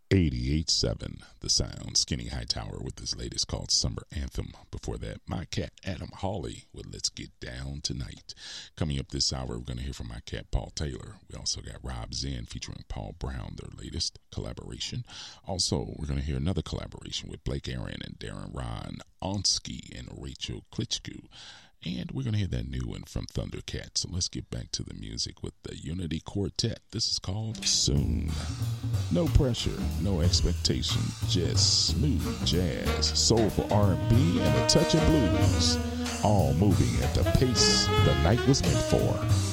88.7 The Sound. Skinny Hightower with his latest called Summer Anthem. Before that, my cat Adam Hawley with Let's Get Down Tonight. Coming up this hour, we're going to hear from my cat Paul Taylor. We also got Rob Zen featuring Paul Brown, their latest collaboration. Also, we're going to hear another collaboration with Blake Aaron and Darren Ron Onsky and Rachel Klitschko. And we're going to hear that new one from Thundercat. So let's get back to the music with the Unity Quartet. This is called Soon. No pressure, no expectation, just smooth jazz, soulful R&B, and a touch of blues. All moving at the pace the night was meant for.